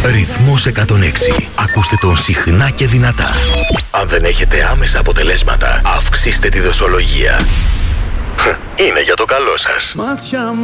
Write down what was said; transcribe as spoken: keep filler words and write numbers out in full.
Ρυθμός εκατόν έξι. Ακούστε τον συχνά και δυνατά. Αν δεν έχετε άμεσα αποτελέσματα, αυξήστε τη δοσολογία. Είναι για το καλό σας. Μάτια